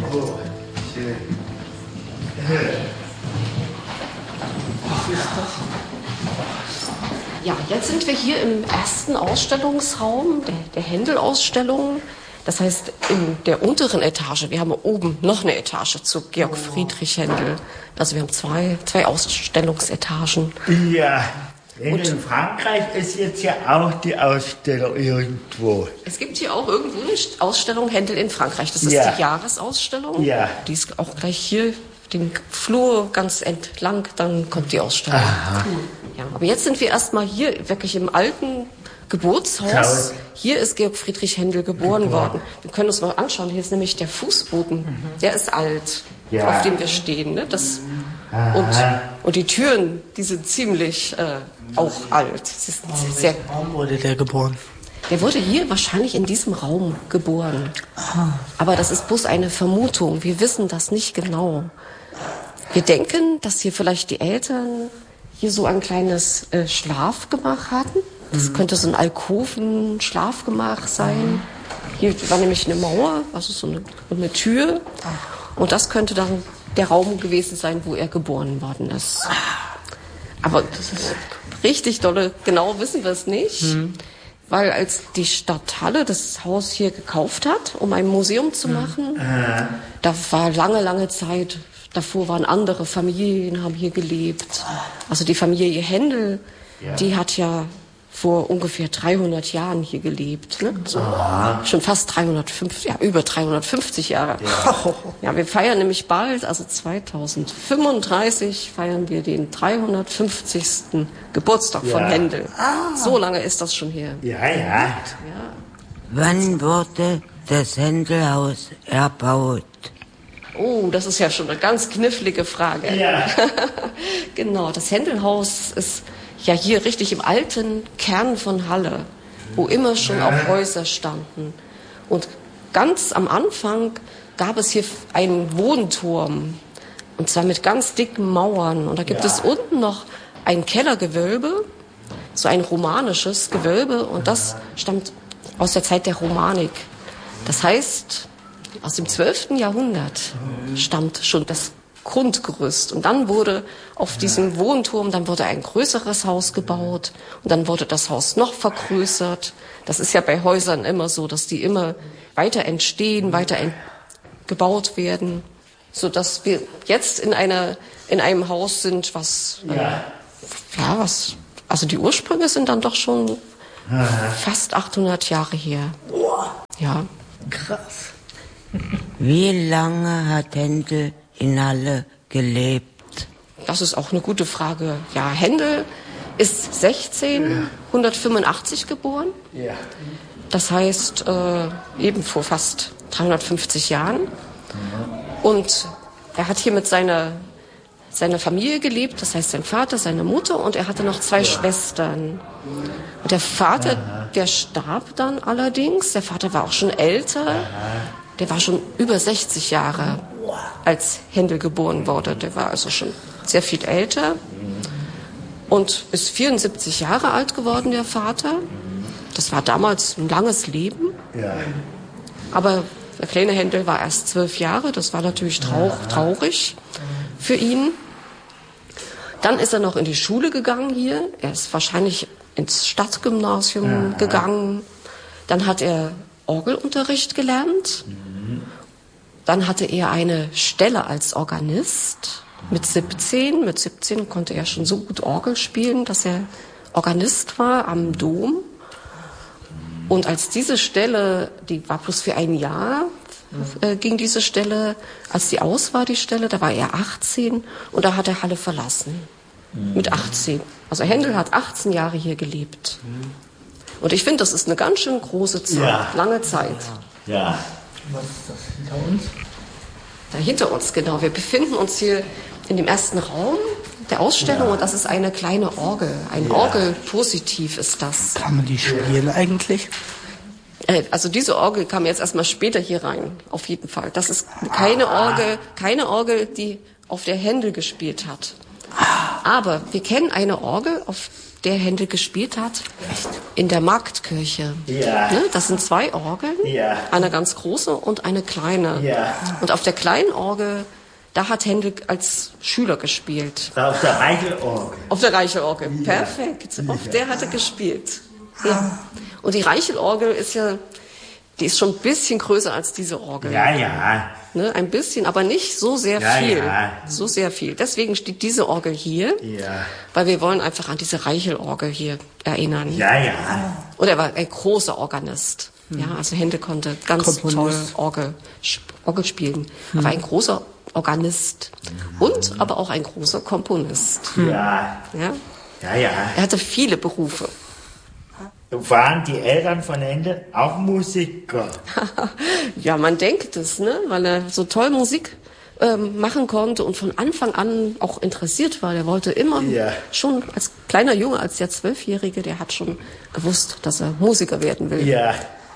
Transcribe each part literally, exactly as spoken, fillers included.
Oh, schön. Ja, jetzt sind wir hier im ersten Ausstellungsraum der, der Händel-Ausstellung. Das heißt, in der unteren Etage. Wir haben oben noch eine Etage zu Georg Friedrich Händel. Also wir haben zwei, zwei Ausstellungsetagen. Ja, in Frankreich ist jetzt ja auch die Ausstellung irgendwo. Es gibt hier auch irgendwo eine Ausstellung Händel in Frankreich. Das ist ja. die Jahresausstellung. Ja. Die ist auch gleich hier den Flur ganz entlang, dann kommt die Ausstellung. Aha. Ja, aber jetzt sind wir erstmal hier wirklich im alten Geburtshaus. Traurig. Hier ist Georg Friedrich Händel geboren, geboren worden. Wir können uns mal anschauen. Hier ist nämlich der Fußboden. Mhm. Der ist alt, ja. auf dem wir stehen. Ne? Das, und, und die Türen, die sind ziemlich äh, auch alt. Sie sind sehr, Warum wurde der geboren? Der wurde hier wahrscheinlich in diesem Raum geboren. Ah. Aber das ist bloß eine Vermutung. Wir wissen das nicht genau. Wir denken, dass hier vielleicht die Eltern hier so ein kleines äh, Schlafgemach hatten. Das mhm. könnte so ein Alkoven-Schlafgemach sein. Hier war nämlich eine Mauer, also so eine, eine Tür. Und das könnte dann der Raum gewesen sein, wo er geboren worden ist. Aber das ist richtig dolle, genau wissen wir es nicht. Mhm. Weil als die Stadt Halle das Haus hier gekauft hat, um ein Museum zu machen, mhm. da war lange, lange Zeit, davor waren andere Familien, haben hier gelebt. Also die Familie Händel, ja. die hat ja vor ungefähr dreihundert Jahren hier gelebt. Ne? So, schon fast dreihundertfünfzig, ja, über dreihundertfünfzig Jahre. Ja. ja, wir feiern nämlich bald, also zweitausendfünfunddreißig, feiern wir den dreihundertfünfzigsten Geburtstag ja. von Händel. Ah. So lange ist das schon her. Ja, ja. ja. Wann wurde das Händelhaus erbaut? Oh, das ist ja schon eine ganz knifflige Frage. Ja. Genau, das Händelhaus ist ja hier richtig im alten Kern von Halle, wo immer schon auch Häuser standen. Und ganz am Anfang gab es hier einen Wohnturm, und zwar mit ganz dicken Mauern. Und da gibt ja. es unten noch ein Kellergewölbe, so ein romanisches Gewölbe, und das stammt aus der Zeit der Romanik. Das heißt, aus dem zwölften Jahrhundert stammt schon das Grundgerüst. Und dann wurde auf diesem Wohnturm, dann wurde ein größeres Haus gebaut und dann wurde das Haus noch vergrößert. Das ist ja bei Häusern immer so, dass die immer weiter entstehen, weiter ent- gebaut werden, sodass wir jetzt in einer in einem Haus sind, was äh, ja. ja was also die Ursprünge sind dann doch schon Aha. fast achthundert Jahre her. Ja, krass. Wie lange hat Händel in Halle gelebt? Das ist auch eine gute Frage. Ja, Händel ist sechzehnhundertfünfundachtzig geboren. Ja. Das heißt, äh, eben vor fast dreihundertfünfzig Jahren. Und er hat hier mit seiner, seiner Familie gelebt, das heißt sein Vater, seine Mutter, und er hatte noch zwei ja. Schwestern. Und der Vater, Aha. der starb dann allerdings. Der Vater war auch schon älter. Aha. Der war schon über sechzig Jahre, als Händel geboren wurde. Der war also schon sehr viel älter und ist vierundsiebzig Jahre alt geworden, der Vater. Das war damals ein langes Leben. Ja. Aber der kleine Händel war erst zwölf Jahre. Das war natürlich trauch, traurig für ihn. Dann ist er noch in die Schule gegangen hier. Er ist wahrscheinlich ins Stadtgymnasium ja. gegangen. Dann hat er Orgelunterricht gelernt. Dann hatte er eine Stelle als Organist mit siebzehn. Mit siebzehn konnte er schon so gut Orgel spielen, dass er Organist war am Dom. Und als diese Stelle, die war bloß für ein Jahr, äh, ging diese Stelle, als die aus war, die Stelle, da war er achtzehn und da hat er Halle verlassen. Mit achtzehn. Also Händel hat achtzehn Jahre hier gelebt. Und ich finde, das ist eine ganz schön große Zeit, ja. lange Zeit. Ja. Was ist das hinter uns? Da hinter uns, genau. Wir befinden uns hier in dem ersten Raum der Ausstellung ja. und das ist eine kleine Orgel. Ein ja. Orgelpositiv ist das. Kann man die spielen eigentlich? Äh, also diese Orgel kam jetzt erstmal später hier rein, auf jeden Fall. Das ist keine Orgel, keine Orgel, die auf der Händel gespielt hat. Aber wir kennen eine Orgel, auf der Händel gespielt hat, in der Marktkirche. Ja. Ne? Das sind zwei Orgeln, Ja. eine ganz große und eine kleine. Ja. Und auf der kleinen Orgel, da hat Händel als Schüler gespielt. Auf der Reichelorgel. Auf der Reichelorgel, Ja. perfekt. Auf Ja. der hat er gespielt. Ja. Und die Reichelorgel ist ja, die ist schon ein bisschen größer als diese Orgel. Ja, ja. Ne, ein bisschen, aber nicht so sehr Ja, viel. ja. So sehr viel. Deswegen steht diese Orgel hier, Ja. weil wir wollen einfach an diese Reichelorgel hier erinnern. Ja, ja. Und er war ein großer Organist. Ja, also Händel konnte ganz Komponist. toll Orgel, Orgel spielen. Er war ein großer Organist und aber auch ein großer Komponist. Ja. Ja? Ja, ja. Er hatte viele Berufe. Waren die Eltern von Händel auch Musiker? Ja, man denkt es, ne? Weil er so toll Musik ähm, machen konnte und von Anfang an auch interessiert war. Der wollte immer, Ja. schon als kleiner Junge, als der Zwölfjährige, der hat schon gewusst, dass er Musiker werden will. Ja.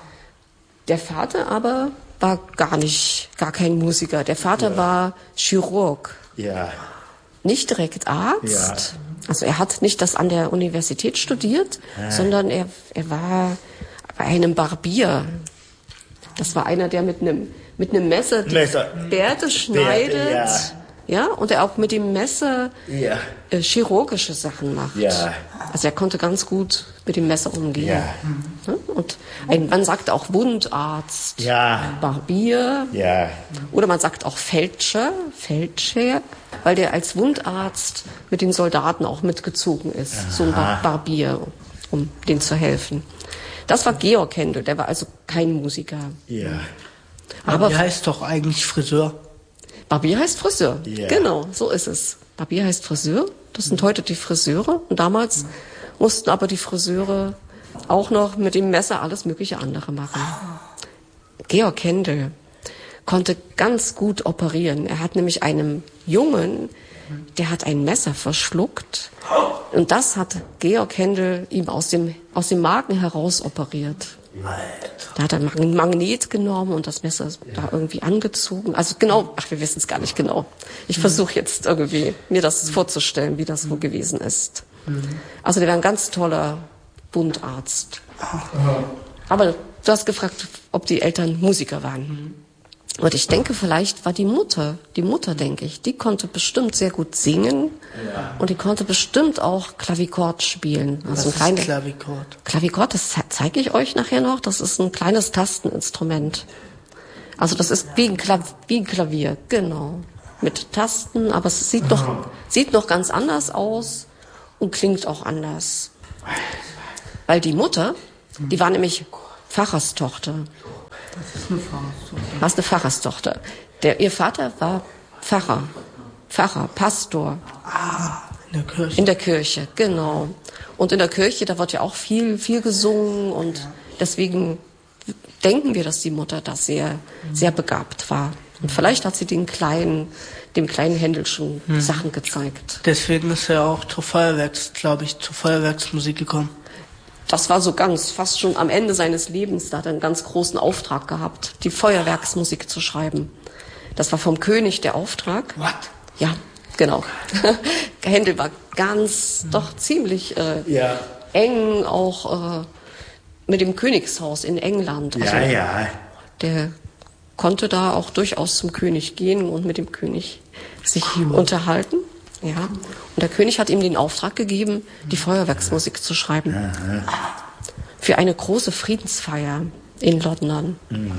Der Vater aber war gar nicht, gar kein Musiker. Der Vater Ja. war Chirurg, Ja. nicht direkt Arzt. Also er hat nicht das an der Universität studiert, sondern er, er war bei einem Barbier. Das war einer, der mit einem, mit einem Messer die Messer. Bärte schneidet. ja. Ja, und er auch mit dem Messer Ja. äh, chirurgische Sachen macht. Ja. Also er konnte ganz gut mit dem Messer umgehen. Ja. Ja, und ein, man sagt auch Wundarzt, Ja. Barbier, Ja. oder man sagt auch Feldscher, Feldscher, weil der als Wundarzt mit den Soldaten auch mitgezogen ist, so ein Bar Barbier, um denen zu helfen. Das war Georg Händel, der war also kein Musiker. Ja. Aber Die heißt doch eigentlich Friseur. Barbier heißt Friseur. Ja. Genau, so ist es. Barbier heißt Friseur. Das sind heute die Friseure. Und damals mussten aber die Friseure auch noch mit dem Messer alles mögliche andere machen. Georg Händel konnte ganz gut operieren. Er hat nämlich einem Jungen, der hat ein Messer verschluckt. Und das hat Georg Händel ihm aus dem, aus dem Magen heraus operiert. Da hat er ein Magnet genommen und das Messer da irgendwie angezogen. Also genau, ach, wir wissen es gar nicht genau. Ich versuche jetzt irgendwie mir das vorzustellen, wie das wohl gewesen ist. Also der war ein ganz toller Wundarzt. Aber du hast gefragt, ob die Eltern Musiker waren. Und ich denke, vielleicht war die Mutter, die Mutter, denke ich, die konnte bestimmt sehr gut singen und die konnte bestimmt auch Klavikord spielen. Also Was ein ist kleines Klavikord? Klavikord, das zeige ich euch nachher noch. Das ist ein kleines Tasteninstrument. Also das ist wie ein, Klav wie ein Klavier, genau. Mit Tasten, aber es sieht noch, sieht noch ganz anders aus und klingt auch anders. Weil die Mutter, die war nämlich Pfarrerstochter. Das ist eine Pfarrerstochter. Was eine Pfarrerstochter. Der, ihr Vater war Pfarrer, Pfarrer, Pastor. Ah, in der Kirche. In der Kirche, genau. Und in der Kirche, da wird ja auch viel, viel gesungen und deswegen denken wir, dass die Mutter da sehr, sehr begabt war. Und vielleicht hat sie den kleinen, dem kleinen Händel schon Hm. Sachen gezeigt. Deswegen ist er auch zur Feuerwerks, glaube ich, zur Feuerwerksmusik gekommen. Das war so ganz, fast schon am Ende seines Lebens, da hat er einen ganz großen Auftrag gehabt, die Feuerwerksmusik zu schreiben. Das war vom König der Auftrag. What? Ja, genau. Händel war ganz, doch ziemlich äh, Ja. eng, auch äh, mit dem Königshaus in England. Also, Ja, ja. der konnte da auch durchaus zum König gehen und mit dem König sich unterhalten. Ja. Und der König hat ihm den Auftrag gegeben, die Feuerwerksmusik zu schreiben. Für eine große Friedensfeier in London.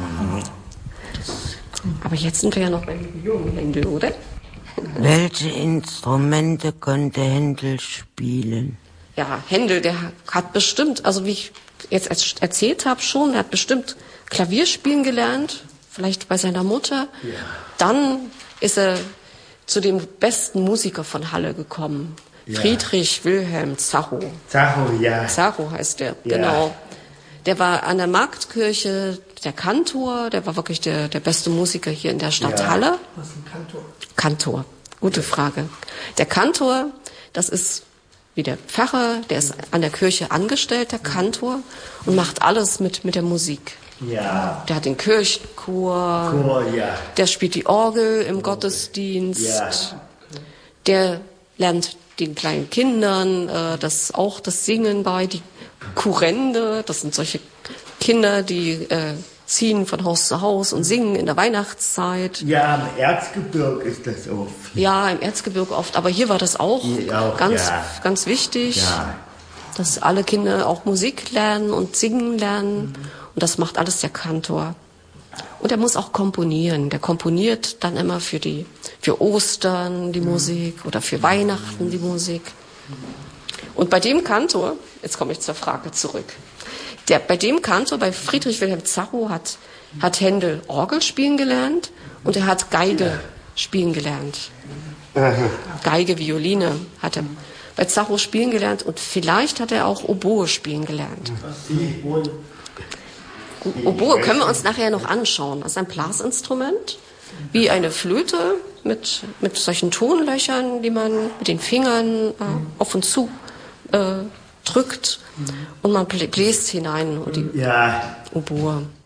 Aber jetzt sind wir ja noch beim jungen Händel, oder? Welche Instrumente konnte Händel spielen? Ja, Händel, der hat bestimmt, also wie ich jetzt erzählt habe schon, er hat bestimmt Klavier spielen gelernt, vielleicht bei seiner Mutter. Ja. Dann ist er zu dem besten Musiker von Halle gekommen. Ja. Friedrich Wilhelm Zacho. Zacho, ja. Zacho heißt der, Ja. genau. Der war an der Marktkirche der Kantor, der war wirklich der, der beste Musiker hier in der Stadt Ja. Halle. Was ist ein Kantor? Kantor, gute Frage. Der Kantor, das ist wie der Pfarrer, der ist an der Kirche angestellt, der Kantor, und macht alles mit, mit der Musik. Ja. Der hat den Kirchenchor, Chor, ja. der spielt die Orgel im Gottesdienst, Ja. der lernt den kleinen Kindern äh, das auch das Singen bei, die Kurrende, das sind solche Kinder, die äh, ziehen von Haus zu Haus und singen in der Weihnachtszeit. Ja, im Erzgebirge ist das oft. Ja, im Erzgebirge oft, aber hier war das auch, auch ganz, ja. ganz wichtig, ja. dass alle Kinder auch Musik lernen und singen lernen. Mhm. Und das macht alles der Kantor. Und er muss auch komponieren. Der komponiert dann immer für die, für Ostern die mhm. Musik oder für Weihnachten die Musik. Und bei dem Kantor, jetzt komme ich zur Frage zurück, der, bei dem Kantor, bei Friedrich Wilhelm Zacho, hat, hat Händel Orgel spielen gelernt und er hat Geige spielen gelernt. Geige, Violine hat er bei Zacho spielen gelernt und vielleicht hat er auch Oboe spielen gelernt. Oboe können wir uns nachher noch anschauen. Das ist ein Blasinstrument, wie eine Flöte mit, mit solchen Tonlöchern, die man mit den Fingern äh, auf und zu äh, drückt und man bläst hinein und die ja. Oboe.